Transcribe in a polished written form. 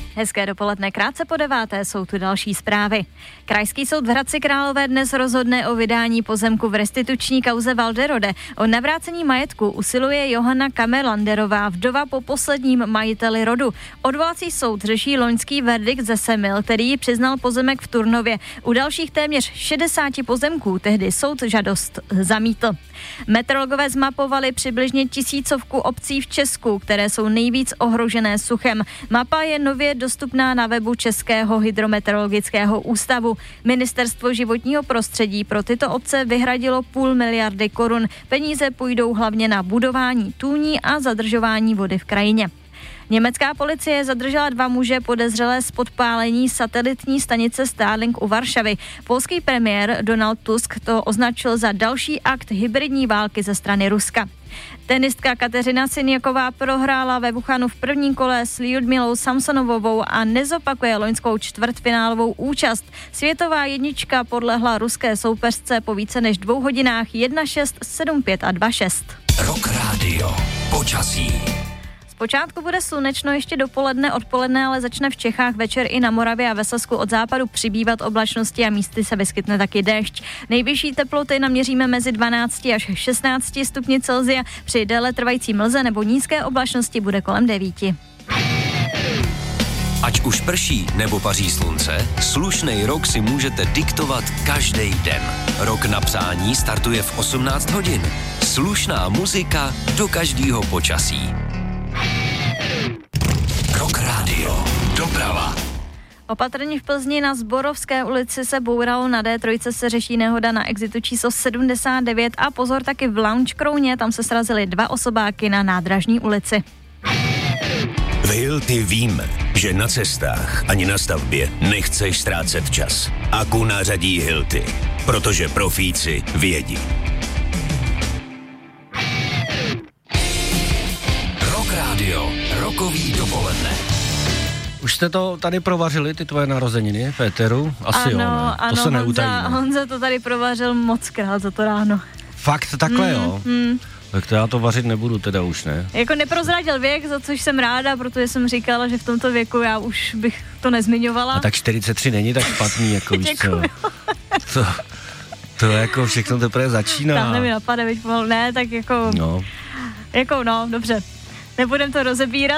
Hezké dopoledne, krátce po 9:00 jsou tu další zprávy. Krajský soud v Hradci Králové dnes rozhodne o vydání pozemku v restituční kauze Walderode. O navrácení majetku usiluje Johanna Kamelanderová, vdova po posledním majiteli rodu. Odvolací soud řeší loňský verdikt ze Semil, který ji přiznal pozemek v Turnově. U dalších téměř 60 pozemků tehdy soud žádost zamítl. Meteorologové zmapovali přibližně 1000 obcí v Česku, které jsou nejvíc ohrožené suchem. Mapa je nově dostupná na webu Českého hydrometeorologického ústavu. Ministerstvo životního prostředí pro tyto obce vyhradilo 500 miliardy korun. Peníze půjdou hlavně na budování tůní a zadržování vody v krajině. Německá policie zadržela 2 muže podezřelé z podpálení satelitní stanice Starlink u Varšavy. Polský premiér Donald Tusk to označil za další akt hybridní války ze strany Ruska. Tenistka Kateřina Siniaková prohrála ve Wuhanu v prvním kole s Lyudmilou Samsonovovou a nezopakuje loňskou čtvrtfinálovou účast. Světová jednička podlehla ruské soupeřce po více než 2 hodinách 1:6, 7:5 a 2:6. Rock Radio. Počasí. Počátku bude slunečno ještě dopoledne, odpoledne, ale začne v Čechách večer i na Moravě a ve Slezsku od západu přibývat oblačnosti a místy se vyskytne taky déšť. Nejvyšší teploty naměříme mezi 12 až 16 stupni Celsia, při déle trvající mlze nebo nízké oblačnosti bude kolem 9. Ať už prší nebo paří slunce, slušnej rok si můžete diktovat každý den. Rok na psání startuje v 18 hodin. Slušná muzika do každého počasí. Rock Radio. Doprava. Opatrně v Plzni na Zborovské ulici se bouralo, na D3 se řeší nehoda na exitu číslo 79 a pozor taky v Lounge Krouně, tam se srazily 2 osobáky na Nádražní ulici. V Hilti víme, že na cestách ani na stavbě nechceš ztrácet čas. Aku nářadí Hilti, protože profíci vědí. Rock Radio. Rokový dopoledne. Už jste to tady provařili, ty tvoje narozeniny v éteru? Asi ano, jo, ne? To se neutajíme. Honza to tady provařil mockrát za to ráno. Fakt takhle, jo? Tak to já to vařit nebudu teda už, ne? Jako neprozradil věk, za což jsem ráda, protože jsem říkala, že v tomto věku já už bych to nezmiňovala. A tak 43 není tak špatný, jako víš co. To jako všechno teprve začíná. Tam mi napadá, veď pomalu, ne, tak jako... No, dobře. Nebudem to rozebírat.